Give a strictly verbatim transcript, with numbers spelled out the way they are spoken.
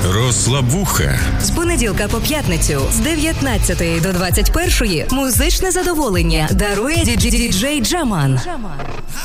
Розслабуха. З понеділка по п'ятницю з дев'ятнадцятої до двадцять першої музичне задоволення дарує діджей Джаман.